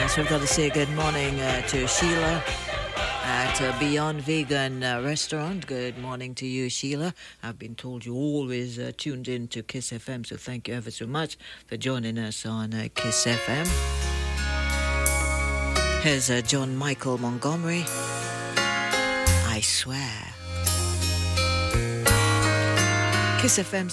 So we've got to say good morning to Sheila at Beyond Vegan Restaurant. Good morning to you, Sheila. I've been told you always tuned in to Kiss FM, so thank you ever so much for joining us on Kiss FM. Here's John Michael Montgomery. I swear. Kiss FM.